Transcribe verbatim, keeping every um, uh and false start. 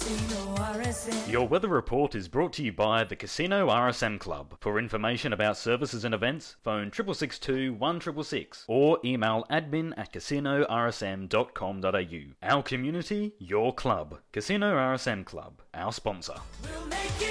Your weather report is brought to you by the Casino R S M Club. For information about services and events, phone six six six two, one six six six or email admin at casino r s m dot com dot a u. Our community, your club. Casino R S M Club, our sponsor.